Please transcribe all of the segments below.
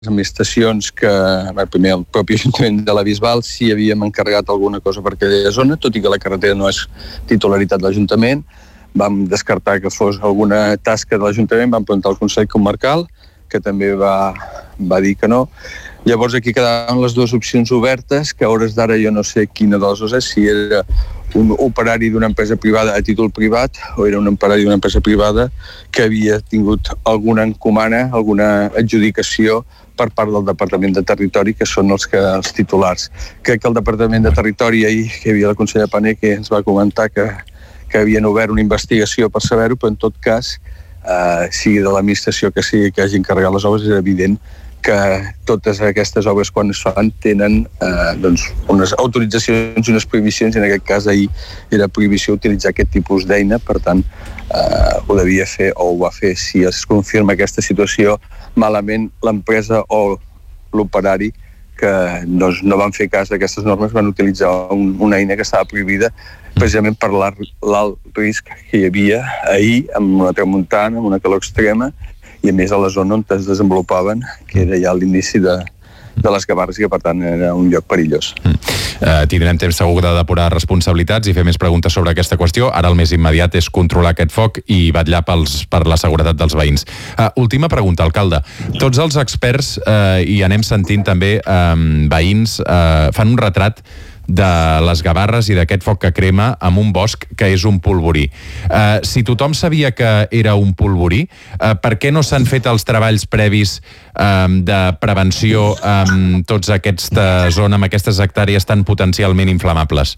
administracions que, primer el propi Ajuntament de la Bisbal, sí havíem encarregat alguna cosa per aquella zona, tot i que la carretera no és titularitat de l'Ajuntament. Vam descartar que fos alguna tasca de l'Ajuntament, vam preguntar al Consell Comarcal, que també va dir que no. Llavors aquí quedaven les dues opcions obertes, que a hores d'ara jo no sé quina de les dues és, si era un operari d'una empresa privada a títol privat o era un operari d'una empresa privada que havia tingut alguna encomana, alguna adjudicació per part del Departament de Territori, que són els titulars. Crec que el Departament de Territori, ahir que hi havia la consellera Pané, que ens va comentar que havien obert una investigació per saber-ho, però en tot cas, sigui de l'administració que sigui que hagi encarregat les obres, és evident que totes aquestes obres, quan es fan, tenen unes autoritzacions i unes prohibicions, i en aquest cas ahir era prohibició utilitzar aquest tipus d'eina, per tant, ho devia fer o ho va fer. Si es confirma aquesta situació, malament l'empresa o l'operari que no van fer cas d'aquestes normes van utilitzar una eina que estava prohibida precisament per l'alt risc que hi havia ahir amb una tramuntana, amb una calor extrema, i a més a la zona on es desenvolupaven, que era ja l'inici de les Gavarres i que per tant era un lloc perillós. Tindrem temps segur de depurar responsabilitats i fer més preguntes sobre aquesta qüestió. Ara el més immediat és controlar aquest foc i vetllar per la seguretat dels veïns. Última pregunta, alcalde. Tots els experts, i anem sentint també veïns, fan un retrat de les Gavarres i d'aquest foc que crema amb un bosc que és un polvorí. Si tothom sabia que era un polvorí, per què no s'han fet els treballs previs de prevenció amb tota aquesta zona, amb aquestes hectàrees tan potencialment inflamables?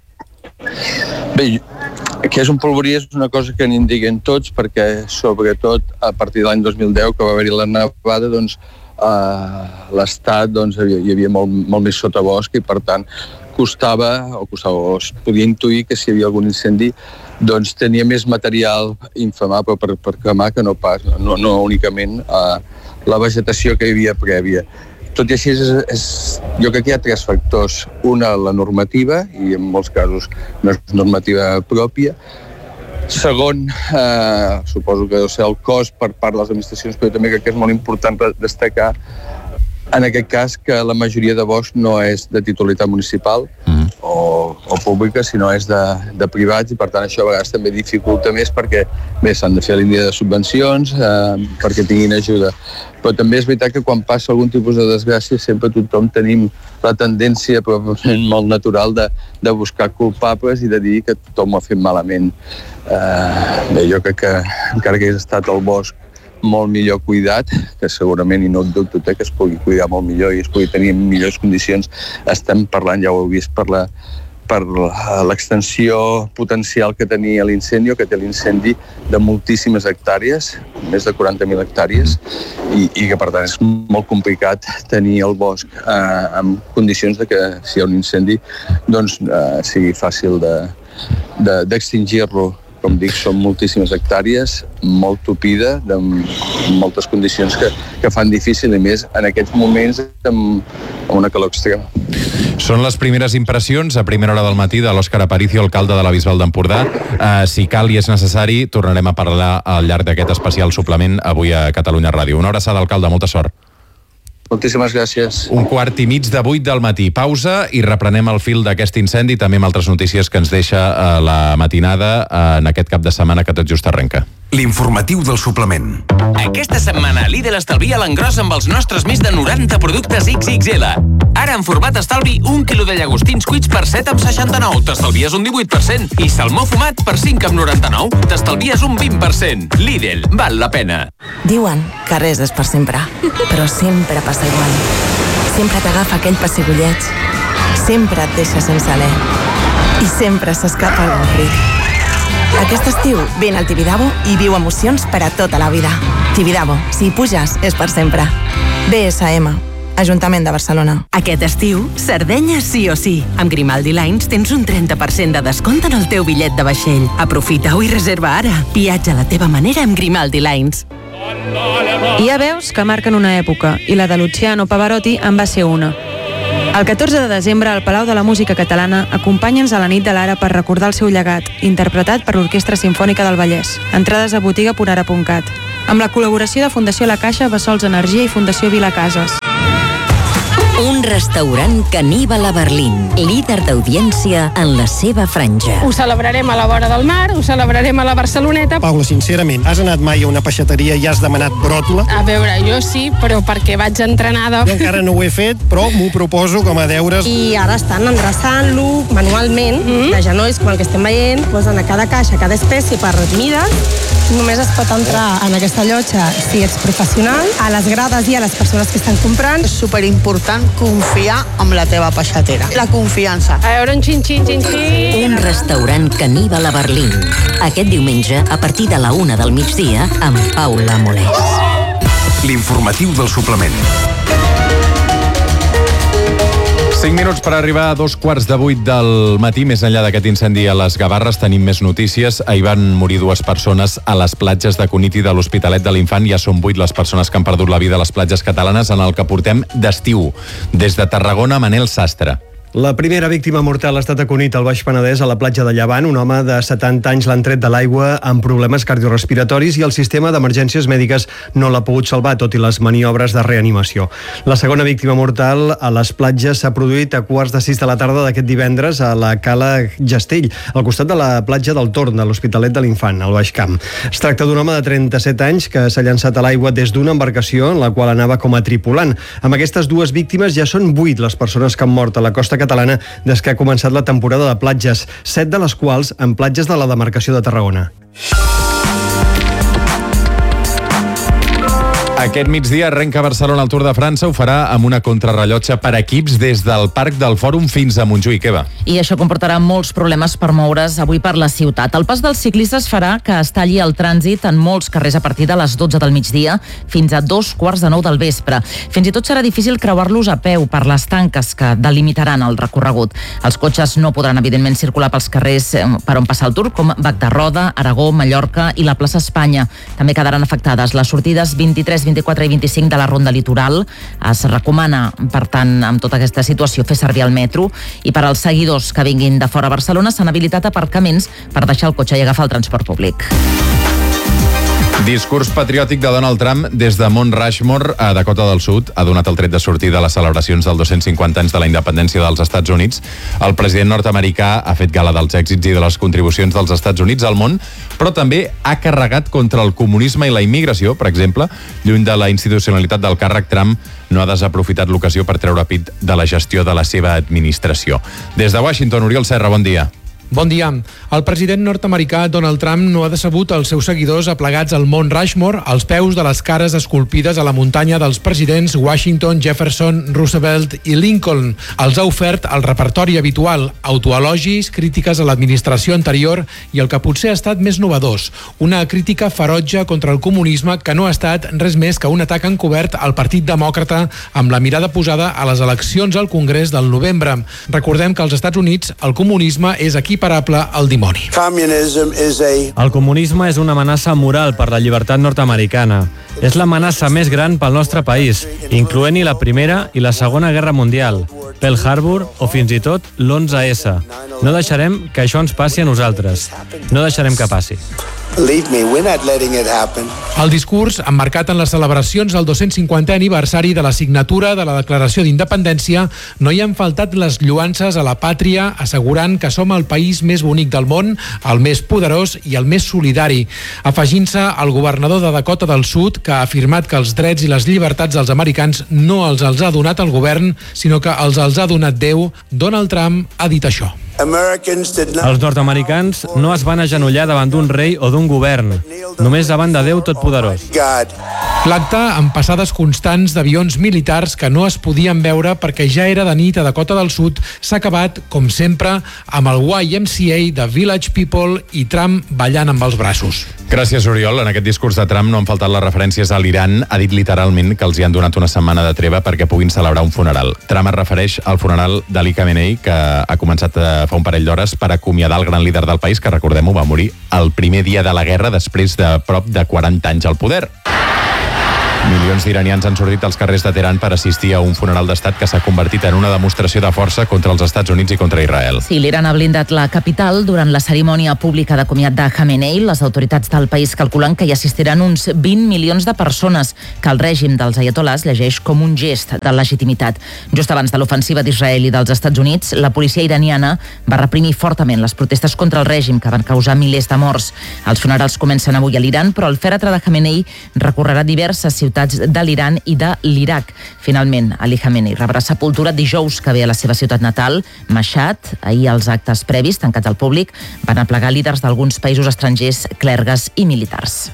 Bé, que és un polvorí és una cosa que n'indiguen tots, perquè sobretot a partir de l'any 2010, que va haver-hi la nevada, doncs l'estat hi havia molt més sotabosc i per tant costava, o es podia intuir que si hi havia algun incendi doncs tenia més material inflamable per cremar que no únicament la vegetació que hi havia prèvia. Tot i així, jo crec que hi ha tres factors. Una, la normativa, i en molts casos no és normativa pròpia. Segon, suposo que deu ser el cost per part de les administracions, però també crec que és molt important destacar en aquest cas que la majoria de bosc no és de titularitat municipal o pública, sinó és de privats, i per tant això a vegades també dificulta més perquè s'han de fer la línia de subvencions perquè tinguin ajuda. Però també és veritat que quan passa algun tipus de desgràcia sempre tothom tenim la tendència probablement molt natural de buscar culpables i de dir que tothom ho ha fet malament. Bé, jo crec que encara que hagués estat el bosc molt millor cuidat, que segurament, i no et dubto, que es pugui cuidar molt millor i es pugui tenir en millors condicions, estem parlant, ja ho heu vist, per l'extensió potencial que tenia l'incendi, que té l'incendi de moltíssimes hectàrees, més de 40.000 hectàrees, i que per tant és molt complicat tenir el bosc en condicions de que si hi ha un incendi doncs sigui fàcil d'extingir-lo. Com dic, són moltíssimes hectàrees, molt tupida, amb moltes condicions que fan difícil, i més en aquests moments amb una calor extrema. Són les primeres impressions a primera hora del matí de l'Òscar Aparicio, alcalde de la Bisbal d'Empordà. Si cal i és necessari, tornarem a parlar al llarg d'aquest especial suplement avui a Catalunya Ràdio. Una abraçada, alcalde, molta sort. Moltíssimes gràcies. 7:15 del matí. Pausa i reprenem el fil d'aquest incendi, també amb altres notícies que ens deixa la matinada en aquest cap de setmana que tot just arrenca. L'informatiu del suplement. Aquesta setmana Lidl estalvia l'engròs amb els nostres més de 90 productes XXL. Ara en format estalvi 1 quilo de llagostins cuits per 7,69. T'estalvies un 18%. I salmó fumat per 5,99. T'estalvies un 20%. Lidl, val la pena. Diuen que res és per sempre, però sempre passa igual. Sempre t'agafa aquell pessigolleig. Sempre et deixa sense alè. I sempre s'escapa el avorrit. Aquest estiu vine al Tibidabo i viu emocions per a tota la vida. Tibidabo, si hi puges, és per sempre. BSM, Ajuntament de Barcelona. Aquest estiu, Sardenya sí o sí. Amb Grimaldi Lines tens un 30% de descompte en el teu bitllet de vaixell. Aprofita-ho i reserva ara. Viatja a la teva manera amb Grimaldi Lines. Hi ha veus que marquen una època, i la de Luciano Pavarotti en va ser una. El 14 de desembre, al Palau de la Música Catalana, acompanya'ns a la nit de l'Ara per recordar el seu llegat, interpretat per l'Orquestra Simfònica del Vallès. Entrades a botiga.ara.cat. Amb la col·laboració de Fundació La Caixa, Bessols Energia i Fundació Vilacases. Un restaurant caníbal a Berlín, líder d'audiència en la seva franja. Ho celebrarem a la vora del mar, ho celebrarem a la Barceloneta. Paula, sincerament, has anat mai a una peixateria i has demanat bròtola? A veure, jo sí, però perquè vaig entrenada. Jo encara no ho he fet, però m'ho proposo com a deures. I ara estan endreçant-lo manualment, de genolls, com el que estem veient, posen a cada caixa, cada espècie per mides. Només es pot entrar en aquesta llotja si ets professional. A les grades i a les persones que estan comprant. És superimportant confiar en la teva peixatera. La confiança. A veure, un xin-xin, xin-xin. Un restaurant caníbal a Berlín. Aquest diumenge, a partir de la 1 del migdia, amb Paula Molés. L'informatiu del suplement. 5 minuts per arribar a 7:15 del matí. Més enllà d'aquest incendi a les Gavarres, tenim més notícies. Ahir van morir 2 persones a les platges de Cunit i de l'Hospitalet de l'Infant. Ja són 8 les persones que han perdut la vida a les platges catalanes en el que portem d'estiu. Des de Tarragona, Manel Sastre. La primera víctima mortal ha estat a Cunit, al Baix Penedès, a la platja de Llevant. Un home de 70 anys l'han tret de l'aigua amb problemes cardiorrespiratoris i el sistema d'emergències mèdiques no l'ha pogut salvar, tot i les maniobres de reanimació. La segona víctima mortal a les platges s'ha produït a 5:45 de la tarda d'aquest divendres a la Cala Gestell, al costat de la platja del Torn, de l'Hospitalet de l'Infant, al Baix Camp. Es tracta d'un home de 37 anys que s'ha llançat a l'aigua des d'una embarcació en la qual anava com a tripulant. Amb aquestes 2 víctimes ja són 8 les persones que han mort a la costa catalana des que ha començat la temporada de platges, 7 de les quals en platges de la demarcació de Tarragona. Aquest migdia arrenca a Barcelona el Tour de França. Ho farà amb una contrarrellotge per equips des del Parc del Fòrum fins a Montjuïc. Què va? I això comportarà molts problemes per moure's avui per la ciutat. El pas dels ciclistes farà que es talli el trànsit en molts carrers a partir de les 12 del migdia fins a 2:15 del vespre. Fins i tot serà difícil creuar-los a peu per les tanques que delimitaran el recorregut. Els cotxes no podran, evidentment, circular pels carrers per on passa el Tour, com Bac de Roda, Aragó, Mallorca i la plaça Espanya. També quedaran afectades les sortides 23, 24 i 25 de la Ronda Litoral. Es recomana, per tant, amb tota aquesta situació, fer servir el metro, i per als seguidors que vinguin de fora a Barcelona s'han habilitat aparcaments per deixar el cotxe i agafar el transport públic. Discurs patriòtic de Donald Trump des de Mount Rushmore a Dakota del Sud ha donat el tret de sortida a les celebracions del 250 anys de la independència dels Estats Units. El president nord-americà ha fet gala dels èxits i de les contribucions dels Estats Units al món, però també ha carregat contra el comunisme i la immigració, per exemple. Lluny de la institucionalitat del càrrec, Trump no ha desaprofitat l'ocasió per treure pit de la gestió de la seva administració. Des de Washington, Oriol Serra, bon dia. Bon dia. El president nord-americà Donald Trump no ha decebut els seus seguidors aplegats al Mount Rushmore, als peus de les cares esculpides a la muntanya dels presidents Washington, Jefferson, Roosevelt i Lincoln. Els ha ofert el repertori habitual, autoelogis, crítiques a l'administració anterior i el que potser ha estat més novedós, una crítica ferotge contra el comunisme que no ha estat res més que un atac encobert al Partit Demòcrata amb la mirada posada a les eleccions al Congrés del novembre. Recordem que als Estats Units el comunisme és equiparable al dimoni. El comunisme és una amenaça moral per la llibertat nord-americana. És l'amenaça més gran pel nostre país, incloent-hi la Primera i la Segona Guerra Mundial, Pearl Harbor o fins i tot l'11S. No deixarem que això ens passi a nosaltres. No deixarem que passi. El discurs, emmarcat en les celebracions del 250è aniversari de la signatura de la Declaració d'Independència, no hi han faltat les lloances a la pàtria, assegurant que som el país més bonic del món, el més poderós i el més solidari, afegint-se al governador de Dakota del Sud, que ha afirmat que els drets i les llibertats dels americans no els ha donat el govern, sinó que els ha donat Déu. Donald Trump ha dit això. Els nord-americans no es van agenollar davant d'un rei o d'un govern, només davant de Déu Totpoderós. L'acte, amb passades constants d'avions militars que no es podien veure perquè ja era de nit a Dakota del Sud, s'ha acabat, com sempre, amb el YMCA de Village People i Trump ballant amb els braços. Gràcies, Oriol. En aquest discurs de Trump no han faltat les referències a l'Iran. Ha dit literalment que els hi han donat una setmana de treva perquè puguin celebrar un funeral. Trump es refereix al funeral d'Ali Khamenei, que ha començat fa un parell d'hores per acomiadar el gran líder del país, que, recordem-ho, va morir el primer dia de la guerra després de prop de 40 anys al poder. Milions d'iranians han sortit als carrers de Teheran per assistir a un funeral d'estat que s'ha convertit en una demostració de força contra els Estats Units i contra Israel. Sí, l'Iran ha blindat la capital durant la cerimònia pública de comiat de Khamenei. Les autoritats del país calculen que hi assistiran uns 20 milions de persones, que el règim dels aiatolars llegeix com un gest de legitimitat. Just abans de l'ofensiva d'Israel i dels Estats Units, la policia iraniana va reprimir fortament les protestes contra el règim, que van causar milers de morts. Els funerals comencen avui a l'Iran, però el fèretre de Khamenei recorrerà diverses ciutats de l'Iran i de l'Iraq. Finalment, Ali Khamenei rebrà sepultura dijous que ve a la seva ciutat natal, Mashhad. Ahir els actes previs, tancats al públic, van aplegar líders d'alguns països estrangers, clergues i militars.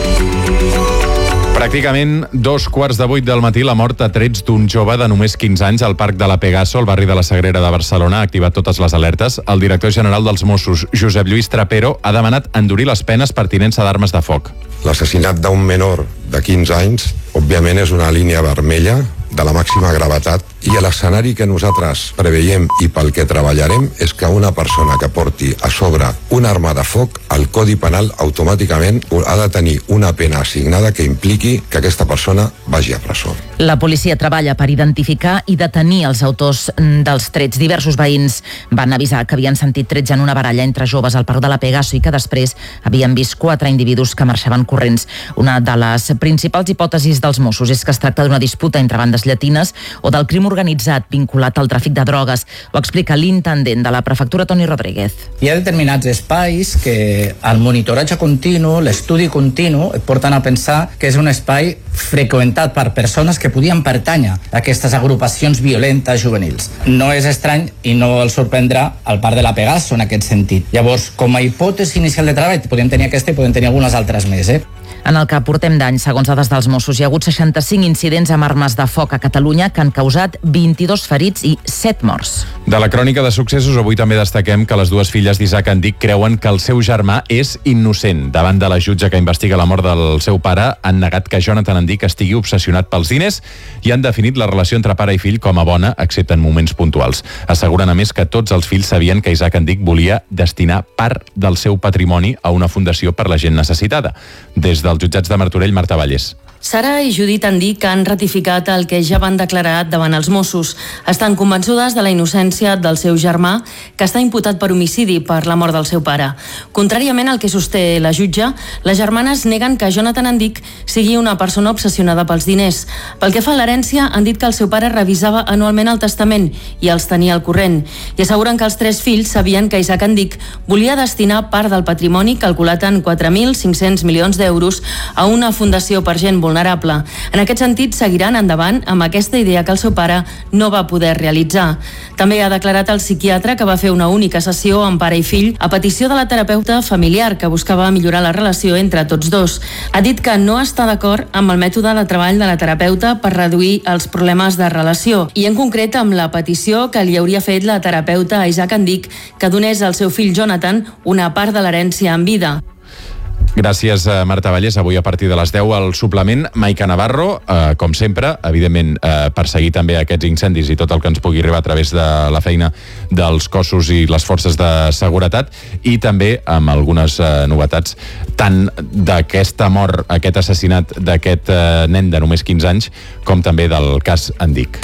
Pràcticament 7:15 del matí, la mort a trets d'un jove de només 15 anys al Parc de la Pegaso, al barri de la Sagrera de Barcelona, ha activat totes les alertes. El director general dels Mossos, Josep Lluís Trapero, ha demanat endurir les penes per tinença d'armes de foc. L'assassinat d'un menor de 15 anys, òbviament, és una línia vermella de la màxima gravetat, i l'escenari que nosaltres preveiem i pel que treballarem és que una persona que porti a sobre una arma de foc, el Codi Penal automàticament ha de tenir una pena assignada que impliqui que aquesta persona vagi a presó. La policia treballa per identificar i detenir els autors dels trets. Diversos veïns van avisar que havien sentit trets en una baralla entre joves al Parc de la Pegaso i que després havien vist 4 individus que marxaven corrents. Una de les principals hipòtesis dels Mossos és que es tracta d'una disputa entre bandes llatines o del crim organitzat vinculat al tràfic de drogues. Ho explica l'intendent de la prefectura, Toni Rodríguez. Hi ha determinats espais que el monitoratge continu, l'estudi continu, et porten a pensar que és un espai freqüentat per persones que podien pertànyer a aquestes agrupacions violentes juvenils. No és estrany i no el sorprendrà el Parc de la Pegaso en aquest sentit. Llavors, com a hipòtesi inicial de treball, podem tenir aquesta i podem tenir algunes altres més. En el que portem d'any, segons dades dels Mossos, hi ha hagut 65 incidents amb armes de foc a Catalunya que han causat 22 ferits i 7 morts. De la crònica de successos, avui també destaquem que les dues filles d'Isaac Andic creuen que el seu germà és innocent. Davant de la jutge que investiga la mort del seu pare, han negat que Jonathan Andic estigui obsessionat pels diners i han definit la relació entre pare i fill com a bona, excepte en moments puntuals. Asseguren, a més, que tots els fills sabien que Isaac Andic volia destinar part del seu patrimoni a una fundació per la gent necessitada. Des dels jutjats de Martorell, Marta Vallès. Sara i Judit Andic han ratificat el que ja van declarar davant els Mossos. Estan convençudes de la innocència del seu germà, que està imputat per homicidi per la mort del seu pare. Contràriament al que sosté la jutge, les germanes neguen que Jonathan Andic sigui una persona obsessionada pels diners. Pel que fa a l'herència, han dit que el seu pare revisava anualment el testament i els tenia al corrent. I asseguren que els 3 fills sabien que Isaac Andic volia destinar part del patrimoni, calculat en 4.500 milions d'euros, a una fundació per gent vulnerable. En aquest sentit, seguiran endavant amb aquesta idea que el seu pare no va poder realitzar. També ha declarat el psiquiatre que va fer una única sessió amb pare i fill a petició de la terapeuta familiar, que buscava millorar la relació entre tots dos. Ha dit que no està d'acord amb el mètode de treball de la terapeuta per reduir els problemes de relació, i en concret amb la petició que li hauria fet la terapeuta a Isaac Andic que donés al seu fill Jonathan una part de l'herència en vida. Gràcies, Marta Vallès. Avui a partir de les 10 al suplement, Maica Navarro, com sempre, evidentment per seguir també aquests incendis i tot el que ens pugui arribar a través de la feina dels cossos i les forces de seguretat, i també amb algunes novetats tant d'aquesta mort, aquest assassinat d'aquest nen de només 15 anys, com també del cas Andic.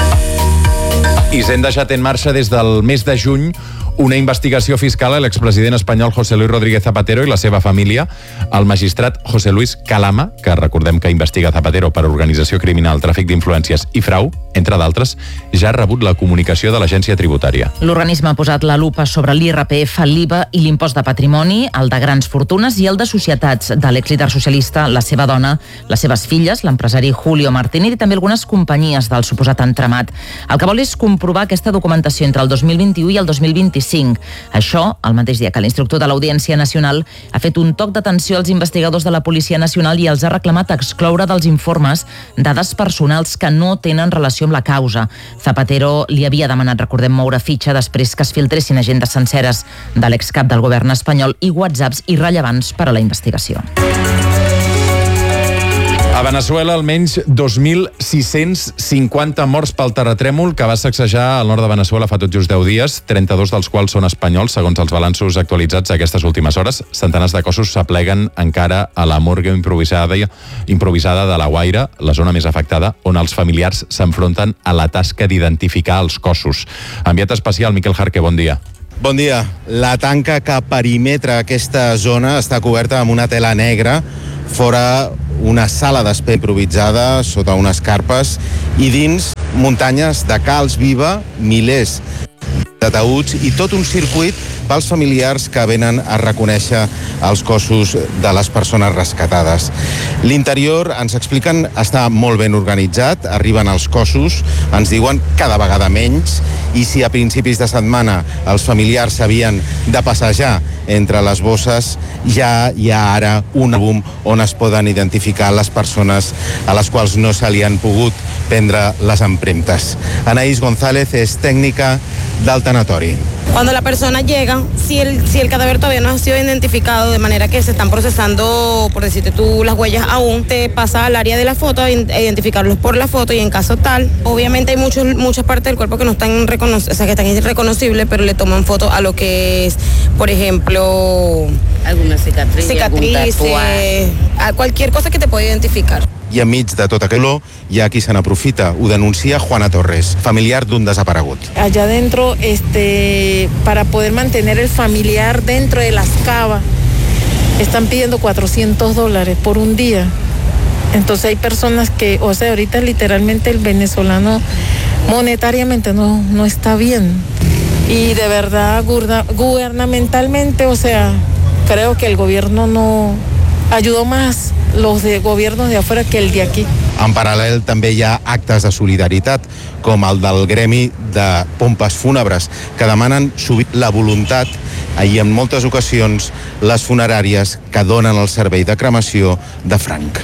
Hisenda ja té en marxa des del mes de juny una investigació fiscal a l'expresident espanyol José Luis Rodríguez Zapatero i la seva família. El magistrat José Luis Calama, que recordem que investiga Zapatero per organització criminal, tràfic d'influències i frau, entre d'altres, ja ha rebut la comunicació de l'agència tributària. L'organisme ha posat la lupa sobre l'IRPF, l'IVA i l'impost de patrimoni, el de grans fortunes i el de societats de l'exlíder socialista, la seva dona, les seves filles, l'empresari Julio Martínez i també algunes companyies del suposat entramat. El que vol és comprovar aquesta documentació entre el 2021 i el 2025. Això, el mateix dia que l'instructor de l'Audiència Nacional ha fet un toc d'atenció als investigadors de la Policia Nacional i els ha reclamat excloure dels informes dades personals que no tenen relació amb la causa. Zapatero li havia demanat, recordem, moure fitxa després que es filtressin agendes senceres de l'excap del govern espanyol i whatsapps irrellevants per a la investigació. A Veneçuela, almenys 2.650 morts pel terratrèmol que va sacsejar al nord de Veneçuela fa tot just 10 dies, 32 dels quals són espanyols, segons els balanços actualitzats aquestes últimes hores. Centenars de cossos s'apleguen encara a la morgue improvisada de La Guaira, la zona més afectada, on els familiars s'enfronten a la tasca d'identificar els cossos. Enviat especial, Miquel Jarque, bon dia. Bon dia. La tanca que perimetra aquesta zona està coberta amb una tela negra, fora una sala d'espera improvisada sota unes carpes i dins muntanyes de calç viva, milers d'ataüts i tot un circuit pels familiars que venen a reconèixer els cossos de les persones rescatades. L'interior, ens expliquen, està molt ben organitzat, arriben els cossos, ens diuen cada vegada menys, i si a principis de setmana els familiars s'havien de passejar entre les bosses, ja hi ha ara un àlbum on es poden identificar les persones a les quals no se li han pogut prendre les empremtes. Anaís González és tècnica del tanatori. Cuando la persona llega, si el cadáver todavía no ha sido identificado, de manera que se están procesando, por decirte tú, las huellas aún, te pasa al área de la foto a identificarlos por la foto y en caso tal, obviamente hay muchas partes del cuerpo que no están que están irreconocibles, pero le toman foto a lo que es, por ejemplo, alguna cicatrices, a cualquier cosa que te pueda identificar. I enmig de tot aquest olor hi ha qui se n'aprofita. Ho denuncia Juana Torres, familiar d'un desaparegut. Allá adentro, para poder mantener el familiar dentro de las cavas, están pidiendo $400 por un día. Entonces hay personas que, ahorita literalmente el venezolano monetariamente no está bien. Y de verdad, gubernamentalmente, creo que el gobierno no ayudó más los de gobiernos de afuera que el de aquí. En paral·lel també hi ha actes de solidaritat, com el del gremi de pompes fúnebres, que demanen sovint la voluntat i en moltes ocasions les funeràries que donen el servei de cremació de franc.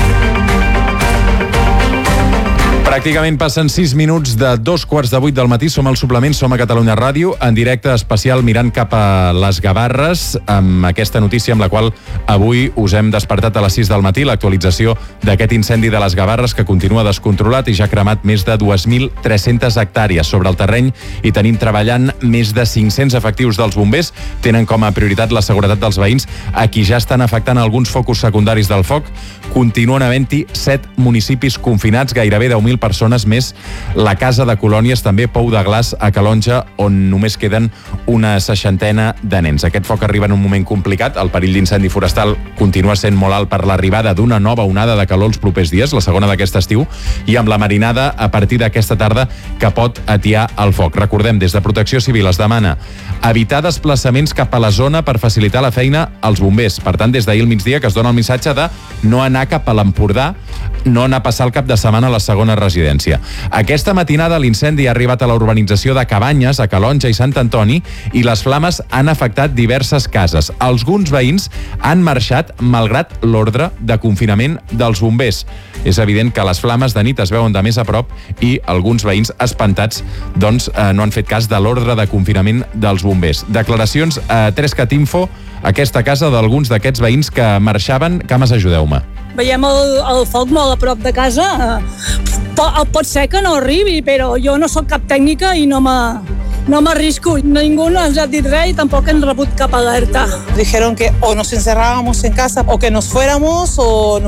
Pràcticament passen 6 minuts de 2:15 del matí. Som al suplement, som a Catalunya Ràdio, en directe especial mirant cap a les Gavarres, amb aquesta notícia amb la qual avui us hem despertat a les 6 del matí, l'actualització d'aquest incendi de les Gavarres que continua descontrolat i ja ha cremat més de 2.300 hectàrees sobre el terreny i tenim treballant més de 500 efectius dels bombers. Tenen com a prioritat la seguretat dels veïns, a qui ja estan afectant alguns focus secundaris del foc. Continuen havent-hi 7 municipis confinats, gairebé 10.000 persones més. La Casa de Colònies, també Pou de Glaç a Calonja, on només queden una 60 de nens. Aquest foc arriba en un moment complicat. El perill d'incendi forestal continua sent molt alt per l'arribada d'una nova onada de calor els propers dies, la segona d'aquest estiu, i amb la marinada a partir d'aquesta tarda que pot atiar el foc. Recordem, des de Protecció Civil es demana evitar desplaçaments cap a la zona per facilitar la feina als bombers. Per tant, des d'ahir al migdia que es dona el missatge de no anar cap a l'Empordà, no anar a passar el cap de setmana a la segona residència. Aquesta matinada l'incendi ha arribat a la urbanització de Cabanyes, a Calonja i Sant Antoni, i les flames han afectat diverses cases. Alguns veïns han marxat malgrat l'ordre de confinament dels bombers. És evident que les flames de nit es veuen de més a prop i alguns veïns espantats no han fet cas de l'ordre de confinament dels bombers. Declaracions a 3cat Info, aquesta casa d'alguns d'aquests veïns que marxaven. Cames, ajudeu-me. Veiem el foc molt a prop de casa. Pot ser que no arribi, però jo no sóc cap tècnica i no m'arrisco. Ningú no ens ha dit res i tampoc hem rebut cap alerta. Dijeron que o nos encerrábamos en casa o que nos fuéramos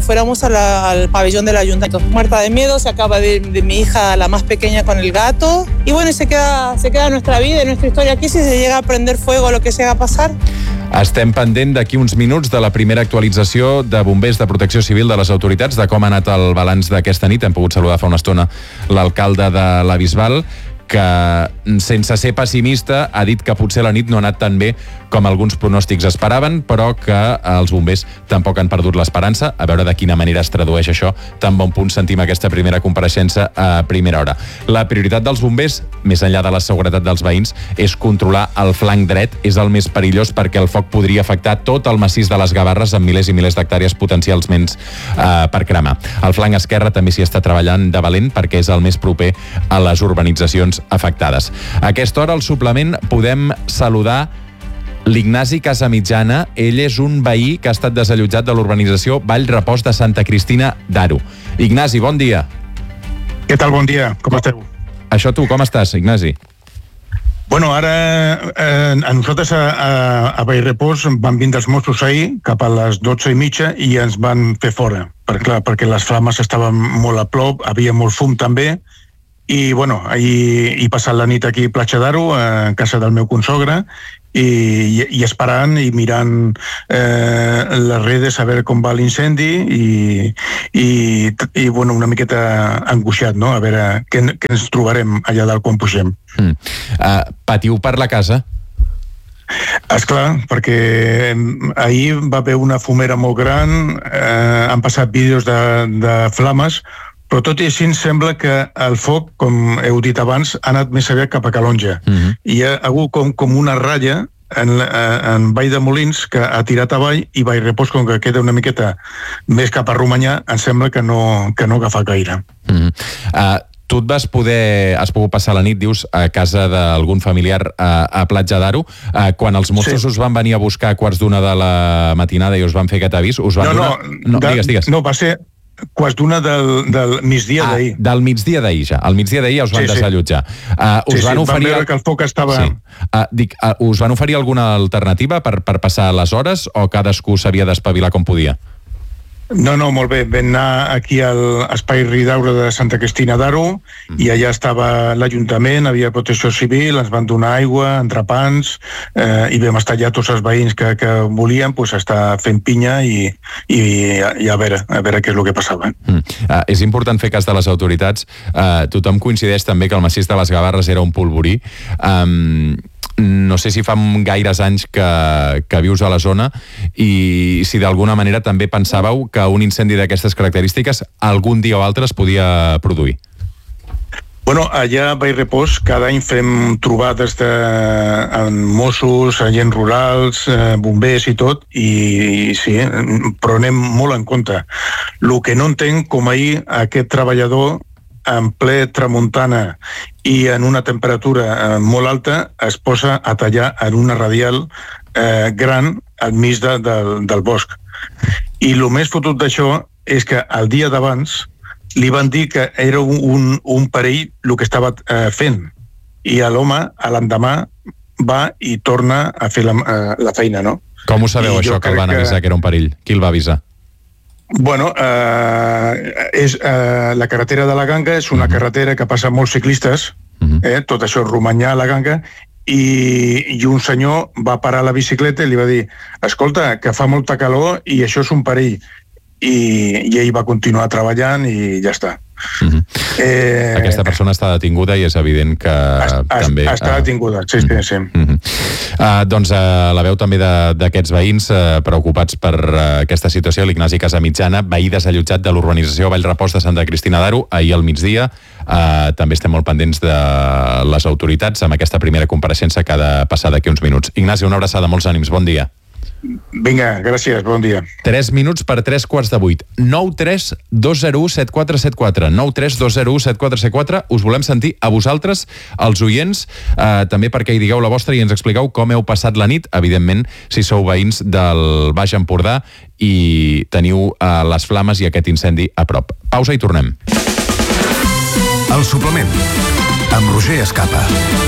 al pabellón del ayuntamiento. Muerta de miedo, se acaba de mi hija, la más pequeña, con el gato. Y bueno, se queda nuestra vida, nuestra historia aquí. Si se llega a prender fuego, lo que se va a pasar. Estem pendent d'aquí uns minuts de la primera actualització de bombers de Protecció Civil de les autoritats, de com ha anat el balanç d'aquesta nit. Hem pogut saludar fa una estona l'alcalde de la Bisbal, que, sense ser pessimista, ha dit que potser la nit no ha anat tan bé com alguns pronòstics esperaven, però que els bombers tampoc han perdut l'esperança. A veure de quina manera es tradueix això. Tan bon punt sentim aquesta primera compareixença a primera hora. La prioritat dels bombers, més enllà de la seguretat dels veïns, és controlar el flanc dret. És el més perillós perquè el foc podria afectar tot el massís de les Gavarres amb milers i milers d'hectàrees potencialment per cremar. El flanc esquerre també s'hi està treballant de valent perquè és el més proper a les urbanitzacions afectades. A aquesta hora, al suplement, podem saludar L'Ignasi Casamitjana, ell és un veí que ha estat desallotjat de l'urbanització Vall Repòs de Santa Cristina d'Aro. Ignasi, bon dia. Què tal, bon dia? Com esteu? Això tu, com estàs, Ignasi? Bueno, ara a nosaltres a Vall Repòs van vindre els Mossos ahir cap a les 12:30 i ens van fer fora, perquè les flames estaven molt a prop, havia molt fum també, i bueno, ahir he passat la nit aquí a Platja d'Aro, a casa del meu consogre, i esperant i mirant les redes a veure com va l'incendi i bueno, una miqueta angoixat, no? A veure què ens trobarem allà dalt quan pugem. Patiu per la casa? Esclar, perquè ahir va haver una fumera molt gran, han passat vídeos de flames, però tot i així sembla que el foc, com heu dit abans, ha anat més aviat cap a Calonja. Hi ha hagut com una ratlla en Vall de Molins que ha tirat avall, i Vall Repòs, com que queda una miqueta més cap a Romanyà, em sembla que no agafa gaire. Tu has pogut passar la nit, dius, a casa d'algun familiar a Platja d'Aro. Quan els Mossos us van venir a buscar a 1:15 de la matinada i us van fer aquest avís, us van donar... Digues. No, va ser 1:15 del migdia d'ahir. Del migdia d'ahir, ja. Al migdia d'ahir us van desallotjar. Van veure que el foc estava... Us van oferir alguna alternativa per passar les hores o cadascú s'havia d'espavilar com podia? No, molt bé. Vam anar aquí a l'Espai Ridaura de Santa Cristina d'Aro i allà estava l'Ajuntament, havia protecció civil, ens van donar aigua, entrepans, i vam estar allà tots els veïns que volien estar fent pinya i a veure què és el que passava. És important fer cas de les autoritats. Tothom coincideix també que el massís de les Gavarres era un polvorí. No sé si fa gaires anys que vius a la zona i si d'alguna manera també pensàveu que un incendi d'aquestes característiques algun dia o altre es podia produir. Bueno, allà a Vall Repòs cada any fem trobades amb Mossos, agents rurals, bombers i tot, i sí, però anem molt en compte. El que no entenc, com ahir aquest treballador en ple tramuntana i en una temperatura molt alta es posa a tallar en una radial gran al mig del bosc. I el més fotut d'això és que el dia d'abans li van dir que era un perill el que estava fent, i l'home l'endemà va i torna a fer la feina, no? Com ho sabeu, això, que el van avisar que era un perill? Qui el va avisar? Bueno, la carretera de la Ganga és una carretera que passa molts ciclistes, tot això és Romanyà, la Ganga, i un senyor va parar la bicicleta i li va dir: escolta, que fa molta calor i això és un perill. I ell va continuar treballant i ja està. Aquesta persona està detinguda i és evident que també... Està detinguda, sí. Doncs la veu també d'aquests veïns preocupats per aquesta situació, l'Ignasi Casamitjana, veí desallotjat de l'urbanització Vall Repòs de Santa Cristina d'Aro, ahir al migdia. També estem molt pendents de les autoritats amb aquesta primera compareixença que ha de passar d'aquí uns minuts. Ignasi, una abraçada, molts ànims, bon dia. Vinga, gràcies, bon dia. 3 minuts per 3:15. 9 3 2 0 1 7 4 7 4. 9 3 2 0 1 7 4 7 4. Us volem sentir a vosaltres, els oients, també perquè hi digueu la vostra i ens expliqueu com heu passat la nit, evidentment, si sou veïns del Baix Empordà i teniu les flames i aquest incendi a prop. Pausa i tornem. El suplement, amb Roger Escapa.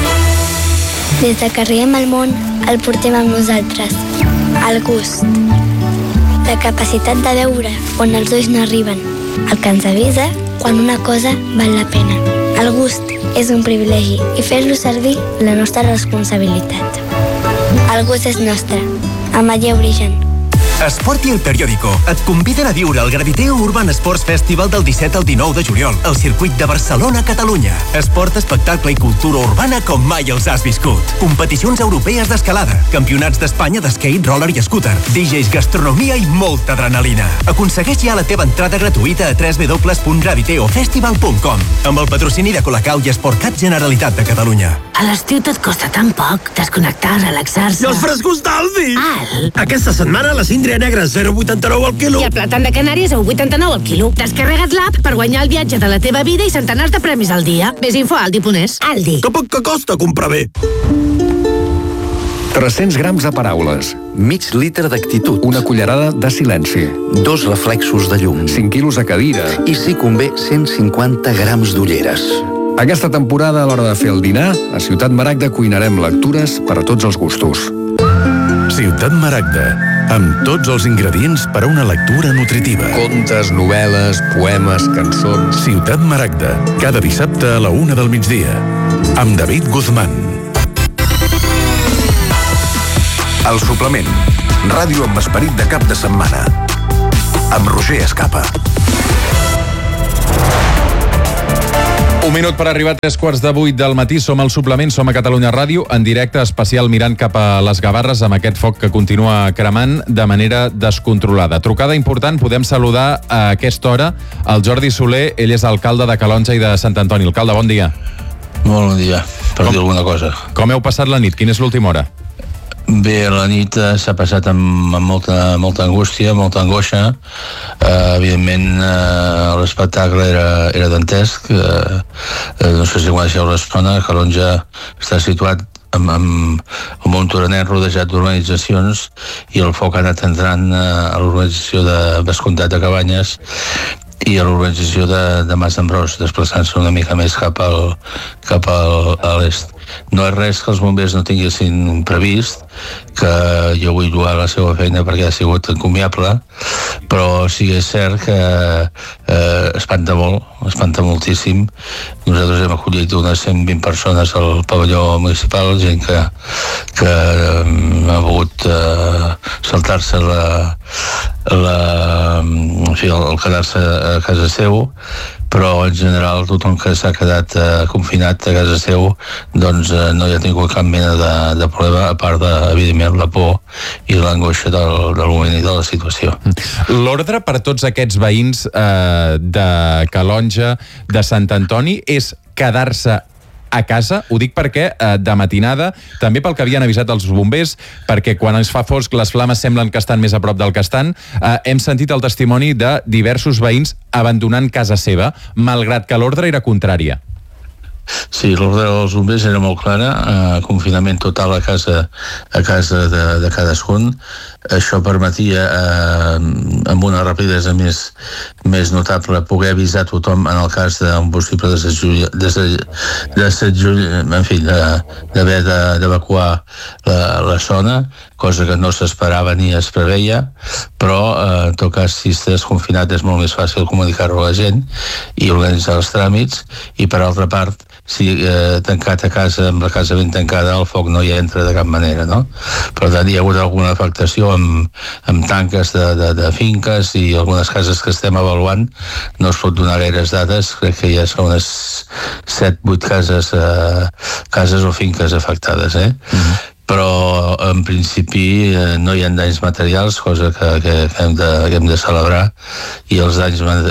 Des de que arribem al món, el portem amb nosaltres. El gust. La capacitat de veure on els ulls no arriben. El que ens avisa quan una cosa val la pena. El gust és un privilegi i fer-lo servir la nostra responsabilitat. El gust és nostre. Amaya Origen. Esport i El Periódico et conviden a viure el Graviteo Urban Sports Festival del 17 al 19 de juliol al circuit de Barcelona, Catalunya. Esport, espectacle i cultura urbana com mai els has viscut. Competicions europees d'escalada, campionats d'Espanya d'skate, roller i scooter, DJs, gastronomia i molta adrenalina. Aconsegueix ja la teva entrada gratuïta a www.graviteofestival.com amb el patrocini de Colacau i Sportcat Generalitat de Catalunya. A l'estiu tot costa tan poc. Desconnectar, relaxar-se... I els frescos d'Aldi! Aquesta setmana la síndria negra 0,89 al quilo. I el plàtan de Canàries a 1,89 al quilo. Descarrega't l'app per guanyar el viatge de la teva vida i centenars de premis al dia. Més info a aldi.es. Aldi. Que poc que costa comprar bé. 300 grams de paraules. Mig litre d'actitud. Una cullerada de silenci. 2 reflexos de llum. 5 quilos de cadira. I, si convé, 150 grams d'ulleres. Aquesta temporada, a l'hora de fer el dinar, a Ciutat Maragda cuinarem lectures per a tots els gustos. Ciutat Maragda, amb tots els ingredients per a una lectura nutritiva. Contes, novel·les, poemes, cançons... Ciutat Maragda, cada dissabte a la 1 del migdia, amb David Guzmán. El suplement. Ràdio amb esperit de cap de setmana. Amb Roger Escapa. Un minut per arribar a 7:45 del matí. Som al suplement, som a Catalunya Ràdio, en directe especial mirant cap a les Gavarres amb aquest foc que continua cremant de manera descontrolada. Trucada important, podem saludar a aquesta hora el Jordi Soler, ell és alcalde de Calonge i de Sant Antoni. Alcalde, bon dia. Molt bon dia, per dir alguna cosa. Com heu passat la nit? Quina és l'última hora? Bé, la nit s'ha passat amb molta angústia, molta angoixa. Evidentment, l'espectacle era dantesc. No sé si coneixeu l'estona. Calonge està situat amb un turanet rodejat d'urbanitzacions i el foc ha anat entrant a l'urbanització de Vescomtat de Cabanyes i a l'urbanització de Mas d'Ambròs, desplaçant-se una mica més cap a l'est. No és res que els bombers no tinguessin previst, que jo vull lloar la seva feina perquè ha sigut encomiable, però sí que és cert que espanta molt, espanta moltíssim. Nosaltres hem acollit unes 120 persones al pavelló municipal, gent que ha volgut saltar-se el quedar-se a casa seu, però en general tothom que s'ha quedat confinat a casa seu doncs no hi ha tingut cap mena de problema, a part de, evidentment, la por i l'angoixa del moment i de la situació. L'ordre per a tots aquests veïns de Calonge, de Sant Antoni, és quedar-se a casa. Ho dic perquè de matinada, també pel que havien avisat els bombers, perquè quan es fa fosc les flames semblen que estan més a prop del que estan, hem sentit el testimoni de diversos veïns abandonant casa seva, malgrat que l'ordre era contrària. Sí, l'ordre dels bombers era molt clara, confinament total a casa de cadascun. Això permetia, amb una rapidesa més notable, poder avisar tothom en el cas d'un possible d'haver d'evacuar la zona, cosa que no s'esperava ni es preveia, però en tot cas, si estàs confinat és molt més fàcil comunicar-ho a la gent i organitzar els tràmits, i per altra part, si tancat a casa, amb la casa ben tancada, el foc no hi entra de cap manera, no? Per tant, hi ha hagut alguna afectació amb tanques de finques i algunes cases que estem avaluant. No es pot donar gaires dades, crec que ja són unes 7-8 cases o finques afectades, però en principi no hi ha danys materials, cosa que hem de celebrar, i els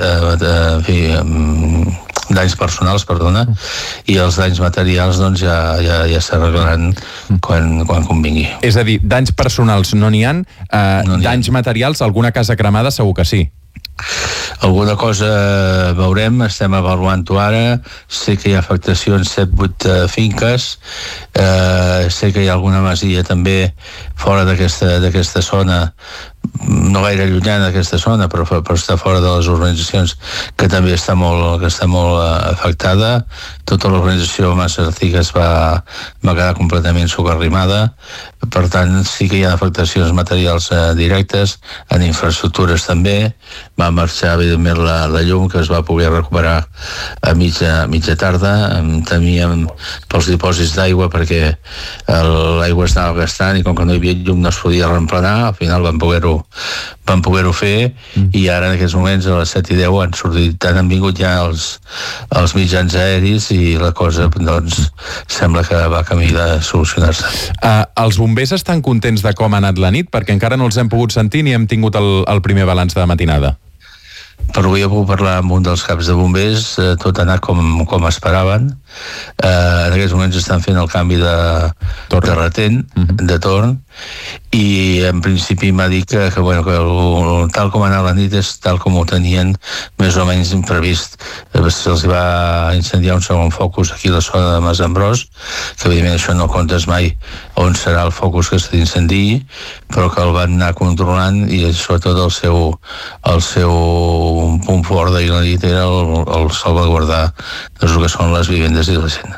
danys personals, i els danys materials doncs ja s'arreglaran quan convingui. És a dir, danys personals no n'hi ha, danys materials, alguna casa cremada segur que sí. Alguna cosa veurem, estem avaluant-ho ara. Sé que hi ha afectacions 7-8 finques, sé que hi ha alguna masia també fora d'aquesta zona, no gaire llunyana d'aquesta zona, però està fora de les urbanitzacions, que també està molt afectada. Tota l'organització Mas Artigas va quedar completament socarrimada. Per tant, sí que hi ha afectacions materials directes, en infraestructures també. Va marxar, evidentment, la llum, que es va poder recuperar a mitja tarda. Temíem pels dipòsits d'aigua, perquè l'aigua estava gastant i com que no hi havia llum no es podia reemplenar. Al final van poder-ho fer, i ara en aquests moments a les 7:10 han sortit, han vingut ja els mitjans aeris, i la cosa doncs sembla que va camí de solucionar-se. Els bombers estan contents de com ha anat la nit? Perquè encara no els hem pogut sentir ni hem tingut el primer balanç de matinada. Però avui he pogut parlar amb un dels caps de bombers, tot ha anat com esperaven. En aquests moments estan fent el canvi de retent, de torn, i en principi m'ha dit que tal com ha anat la nit és tal com ho tenien més o menys previst. Se'ls va incendiar un segon focus aquí a la zona de Masambrós, que evidentment això no comptes mai on serà el focus que s'incendiï, però que el van anar controlant, i sobretot el seu punt fort d'ahir la nit era el salvaguardar el que són les vivendes i la gent.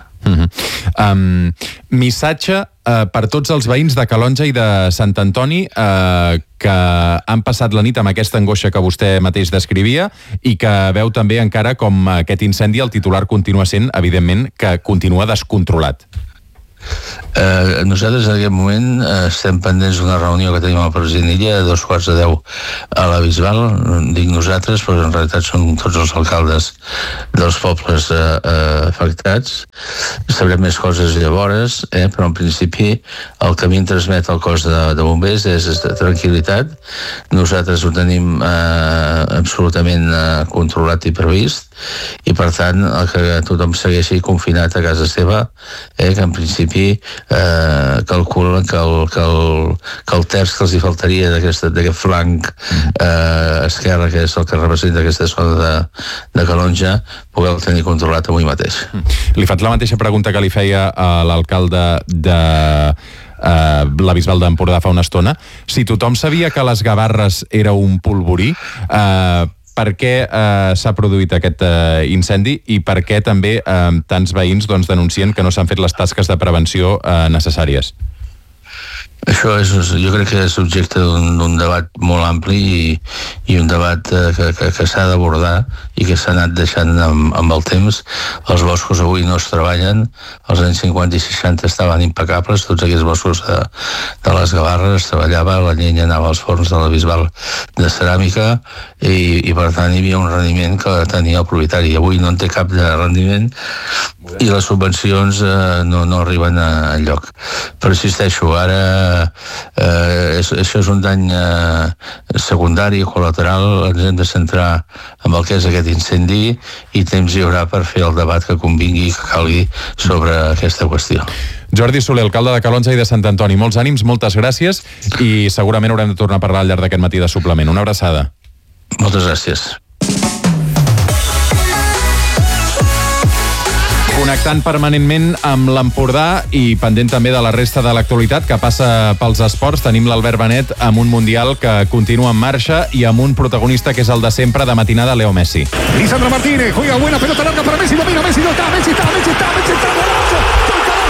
Missatge per tots els veïns de Calonge i de Sant Antoni que han passat la nit amb aquesta angoixa que vostè mateix descrivia i que veu també encara com aquest incendi, el titular continua sent, evidentment, que continua descontrolat. Nosaltres en aquest moment estem pendents d'una reunió que tenim al president Illa a 2:15 a la Bisbal. Dic nosaltres, però en realitat són tots els alcaldes dels pobles afectats. Sabrem més coses llavors, però en principi el que a mi em transmet el cos de bombers és tranquil·litat. Nosaltres ho tenim absolutament controlat i previst, i per tant que tothom segueixi confinat a casa seva, que en principi calculen que el terç que els hi faltaria d'aquest flanc esquerre, que és el que representa aquesta zona de Calonge, poder tenir controlat avui mateix. Li faig la mateixa pregunta que li feia a l'alcalde de la Bisbal d'Empordà fa una estona. Si tothom sabia que les Gavarres era un polvorí, per què s'ha produït aquest incendi i per què també tants veïns denuncien que no s'han fet les tasques de prevenció necessàries? Això jo crec que és objecte d'un debat molt ampli i un debat que s'ha d'abordar i que s'ha anat deixant amb el temps. Els boscos avui no es treballen, als anys 50 i 60 estaven impecables, tots aquests boscos de les Gavarres es treballava, la llenya anava als forns de la Bisbal de ceràmica i per tant hi havia un rendiment que tenia el propietari. Avui no en té cap de rendiment i les subvencions no arriben enlloc. Però insisteixo, ara això és un dany secundari, col·lateral. Ens hem de centrar en el que és aquest incendi i temps hi haurà per fer el debat que convingui i que calgui sobre aquesta qüestió. Jordi Soler, alcalde de Calonge i de Sant Antoni, molts ànims, moltes gràcies i segurament haurem de tornar a parlar al llarg d'aquest matí de Suplement. Una abraçada. Moltes gràcies. Connectant permanentment amb l'Empordà i pendent també de la resta de l'actualitat que passa pels esports, tenim l'Albert Benet amb un Mundial que continua en marxa i amb un protagonista que és el de sempre de matinada, Leo Messi. Lisandro Martínez, juega buena pelota larga para Messi, domina Messi, no está, Messi está, golazo,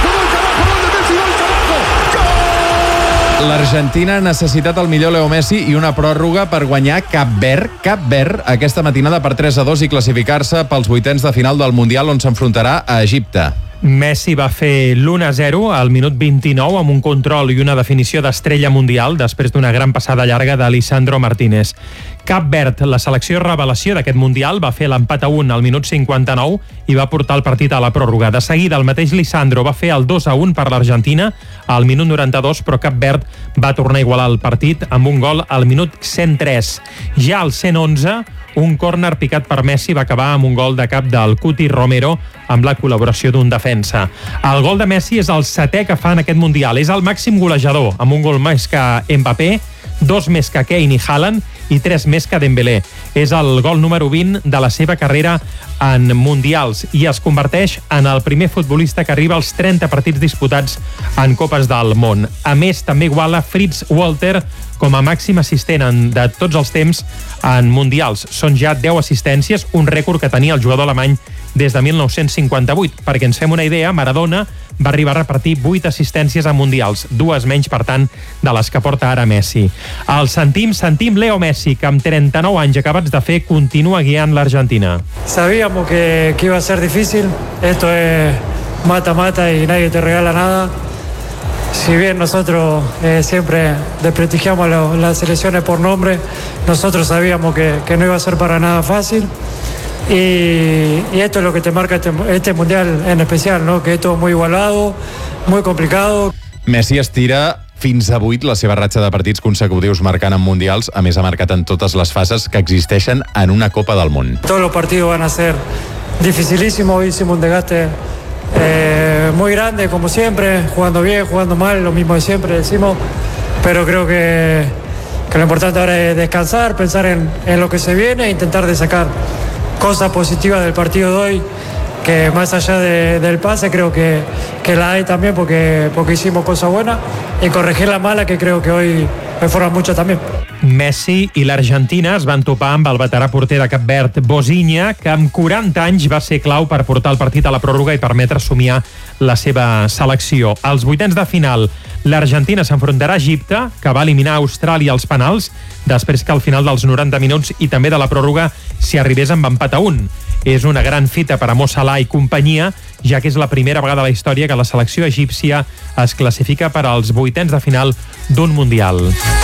L'Argentina ha necessitat el millor Leo Messi i una pròrroga per guanyar Cap Verd aquesta matinada per 3-2 i classificar-se pels vuitens de final del Mundial on s'enfrontarà a Egipte. Messi va fer l'1-0 al minut 29 amb un control i una definició d'estrella mundial després d'una gran passada llarga de Lisandro Martínez. Cap Verd, la selecció revelació d'aquest Mundial, va fer l'empat a 1 al minut 59 i va portar el partit a la pròrroga. De seguida, el mateix Lisandro va fer el 2-1 per l'Argentina al minut 92, però Cap Verd va tornar a igualar el partit amb un gol al minut 103. Ja al 111, un córner picat per Messi va acabar amb un gol de cap del Cuti Romero amb la col·laboració d'un defensa. El gol de Messi és el 7è que fa en aquest Mundial. És el màxim golejador, amb un gol més que Mbappé, 2 més que Kane i Haaland i 3 més que Dembélé. És el gol número 20 de la seva carrera en Mundials i es converteix en el primer futbolista que arriba als 30 partits disputats en Copes del Món. A més, també iguala Fritz Walter com a màxim assistent de tots els temps en Mundials. Són ja 10 assistències, un rècord que tenia el jugador alemany des de 1958. Perquè ens fem una idea, Maradona va arribar a repartir 8 assistències a Mundials, 2 menys, per tant, de les que porta ara Messi. El sentim Leo Messi, que amb 39 anys acabats de fer, continua guiant l'Argentina. Sabíamos que iba a ser difícil. Esto es mata-mata y nadie te regala nada. Si bien nosotros siempre desprestigiamos las selecciones por nombre, nosotros sabíamos que no iba a ser para nada fácil. Y esto es lo que te marca este Mundial en especial, ¿no? Que es todo muy igualado, muy complicado. Messi estira fins a 8 la seva ratxa de partits consecutius marcant en Mundials. A més, ha marcat en totes les fases que existeixen en una Copa del Món. Todos los partidos van a ser dificilísimos. Hoy hicimos un desgaste muy grande como siempre, jugando bien, jugando mal, lo mismo de siempre decimos, pero creo que lo importante ahora es descansar, pensar en lo que se viene e intentar de sacar cosas positivas del partido de hoy, que más allá del pase creo que la hay también porque hicimos cosas buenas, y corregir la mala, que creo que hoy fueron mucho también. Messi i l'Argentina es van topar amb el veterà porter de Cap Verd, Bozinha, que amb 40 anys va ser clau per portar el partit a la pròrroga i permetre somiar la seva selecció. Als vuitens de final, l'Argentina s'enfrontarà a Egipte, que va eliminar Austràlia als penals, després que al final dels 90 minuts i també de la pròrroga s'hi arribés amb empat a 1. És una gran fita per a Mo Salah i companyia, ja que és la primera vegada a la història que la selecció egípcia es classifica per als vuitens de final d'un Mundial.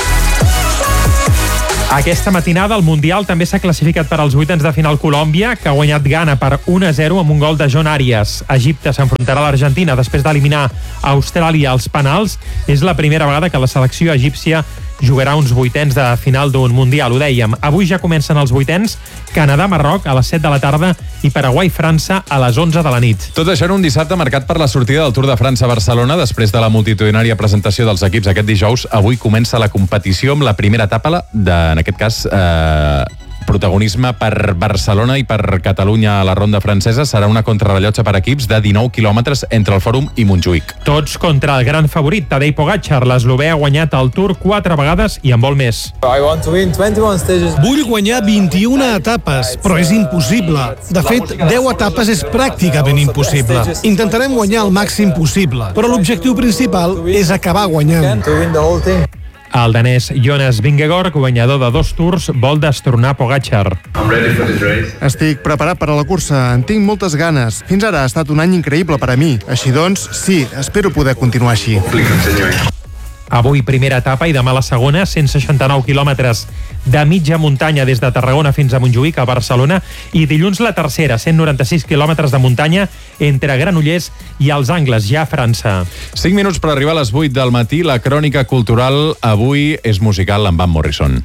Aquesta matinada el Mundial també s'ha classificat per als vuitens de final Colòmbia, que ha guanyat Ghana per 1-0 amb un gol de John Arias. Egipte s'enfrontarà a l'Argentina després d'eliminar Austràlia als penals. És la primera vegada que la selecció egípcia jugarà uns vuitens de final d'un Mundial, ho dèiem. Avui ja comencen els vuitens, Canadà-Marroc a les 7 de la tarda i Paraguai-França a les 11 de la nit. Tot això en un dissabte marcat per la sortida del Tour de França a Barcelona. Després de la multitudinària presentació dels equips aquest dijous, avui comença la competició amb la primera etapa en aquest cas, protagonisme per Barcelona i per Catalunya a la ronda francesa. Serà una contrarellotge per equips de 19 quilòmetres entre el Fòrum i Montjuïc. Tots contra el gran favorit, Tadej Pogačar. L'eslovè ha guanyat el Tour 4 vegades i en vol més. Vull guanyar 21 etapes, però és impossible. De fet, 10 etapes és pràcticament impossible. Intentarem guanyar el màxim possible, però l'objectiu principal és acabar guanyant. El danès Jonas Vingegaard, guanyador de 2 tours, vol destornar Pogačar. Estic preparat per a la cursa, en tinc moltes ganes. Fins ara ha estat un any increïble per a mi. Així doncs, sí, espero poder continuar així. Avui primera etapa i demà la segona, 169 quilòmetres de mitja muntanya des de Tarragona fins a Montjuïc, a Barcelona, i dilluns la tercera, 196 quilòmetres de muntanya entre Granollers i els Angles, ja a França. 5 minuts per arribar a les 8 del matí. La crònica cultural avui és musical amb Van Morrison,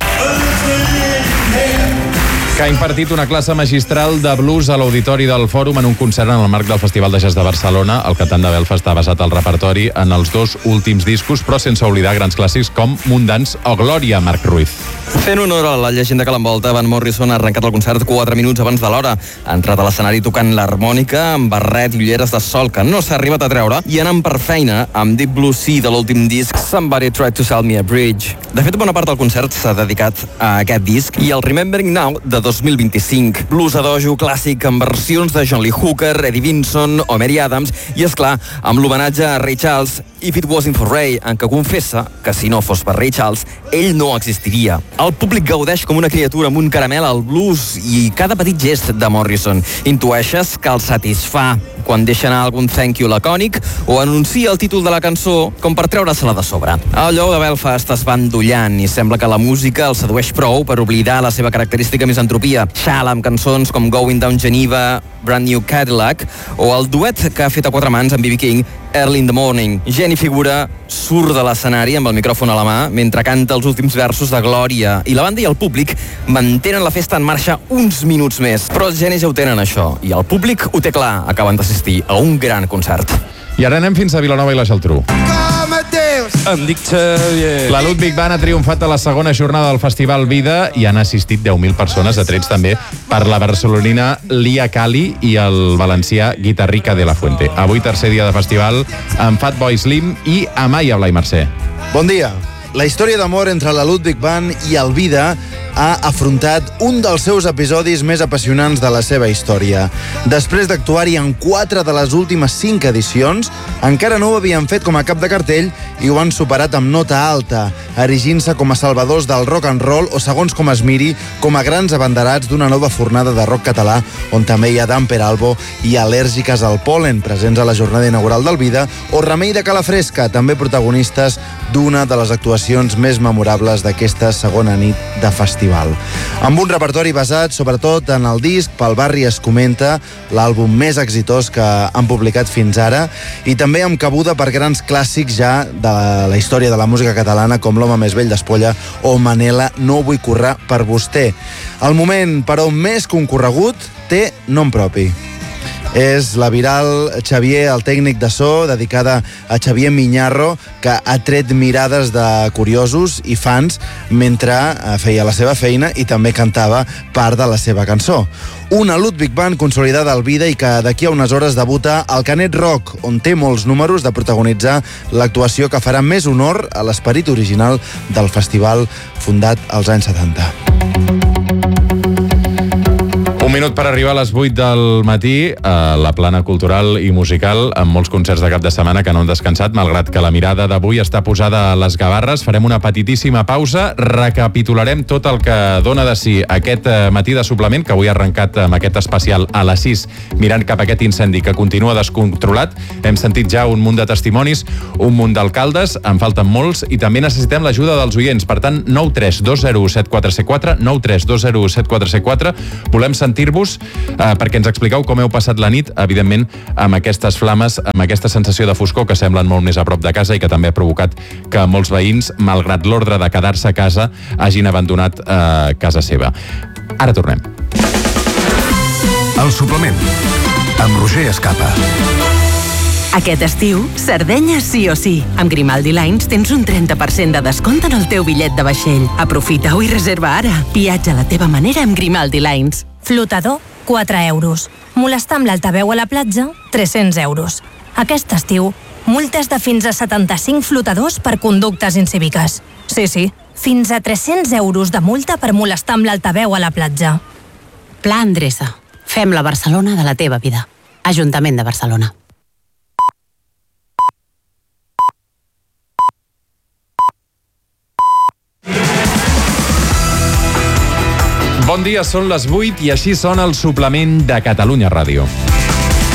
que ha impartit una classe magistral de blues a l'Auditori del Fòrum en un concert en el marc del Festival de Jazz de Barcelona. El cantant de Belfast ha basat el repertori en els 2 últims discos, però sense oblidar grans clàssics com Mundans o Glòria, Marc Ruiz. Fent honor a la llegenda que l'envolta, Van Morrison ha arrencat el concert 4 minuts abans de l'hora. Ha entrat a l'escenari tocant l'harmònica amb barret i ulleres de sol que no s'ha arribat a treure i anant per feina amb Deep Blue Sea de l'últim disc Somebody Tried to Sell Me a Bridge. De fet, bona part del concert s'ha dedicat a aquest disc i al Remembering Now de 2025. Blues a dojo clàssic amb versions de John Lee Hooker, Eddie Vinson o Mary Adams i, esclar, amb l'homenatge a Ray Charles, If It Wasn't for Ray, en què confessa que si no fos per Ray Charles, ell no existiria. El públic gaudeix com una criatura amb un caramel al blues i cada petit gest de Morrison. Intueixes que el satisfà quan deixa anar algun thank you lacònic o anuncia el títol de la cançó com per treure-se-la de sobre. El lleó de Belfast es va endollant i sembla que la música el sedueix prou per oblidar la seva característica misantropia. Xala amb cançons com Going Down Geneva, Brand New Cadillac o el duet que ha fet a 4 mans amb B.B. King, Early in the Morning. Jenny Figura surt de l'escenari amb el micròfon a la mà mentre canta els últims versos de Glòria i la banda i el públic mantenen la festa en marxa uns minuts més. Però els genis ja ho tenen, això, i el públic ho té clar, acaben d'assistir a un gran concert. I ara anem fins a Vilanova i la Geltrú. Em dic Xavier. La Ludwig Band ha triomfat a la segona jornada del Festival Vida i han assistit 10.000 persones, atrets també per la barcelonina Lia Cali i el valencià Guitarrica de la Fuente. Avui tercer dia de festival amb Fatboy Slim i Amaya Blai Mercè. Bon dia. La història d'amor entre la Ludwig Band i el Vida ha afrontat un dels seus episodis més apassionants de la seva història. Després d'actuar-hi en 4 de les últimes 5 edicions, encara no ho havien fet com a cap de cartell i ho han superat amb nota alta, erigint-se com a salvadors del rock and roll o, segons com es miri, com a grans abanderats d'una nova fornada de rock català on també hi ha Dan Peralbo i Al·lèrgiques al pol·len, presents a la jornada inaugural del Vida, o Remei de Calafresca, també protagonistes d'una de les actuacions més memorables d'aquesta segona nit de festival. Amb un repertori basat sobretot en el disc Pel barri es comenta, l'àlbum més exitós que han publicat fins ara, i també amb cabuda per grans clàssics ja de la història de la música catalana com L'home més vell d'Espolla o Manela, no vull currar per vostè. El moment, però, més concorregut té nom propi. És la viral Xavier, el tècnic de so, dedicada a Xavier Miñarro, que ha tret mirades de curiosos i fans mentre feia la seva feina i també cantava part de la seva cançó. Una Ludwig Band consolidada al vida i que d'aquí a unes hores debuta al Canet Rock, on té molts números de protagonitzar l'actuació que farà més honor a l'esperit original del festival fundat als anys 70. Un minut per arribar a les 8 del matí a la plana cultural i musical amb molts concerts de cap de setmana que no han descansat, malgrat que la mirada d'avui està posada a les Gavarres. Farem una petitíssima pausa, recapitularem tot el que dona de si aquest matí de suplement, que avui ha arrencat amb aquest especial a les 6, mirant cap a aquest incendi que continua descontrolat. Hem sentit ja un munt de testimonis, un munt d'alcaldes, en falten molts, i també necessitem l'ajuda dels oients. Per tant, 932017474, 932017474. Volem sentir-vos perquè ens expliqueu com heu passat la nit, evidentment, amb aquestes flames, amb aquesta sensació de foscor que semblen molt més a prop de casa i que també ha provocat que molts veïns, malgrat l'ordre de quedar-se a casa, hagin abandonat casa seva. Ara tornem. El suplement, amb Roger Escapa. Aquest estiu, Sardenya sí o sí. Amb Grimaldi Lines tens un 30% de descompte en el teu bitllet de vaixell. Aprofita-ho i reserva ara. Viatja a la teva manera amb Grimaldi Lines. Flotador, 4 euros. Molestar amb l'altaveu a la platja, 300 euros. Aquest estiu, multes de fins a 75 flotadors per conductes incíviques. Sí, fins a 300 euros de multa per molestar amb l'altaveu a la platja. Pla Endreça. Fem la Barcelona de la teva vida. Ajuntament de Barcelona. Bon dia, són les 8 i així sona el suplement de Catalunya Ràdio.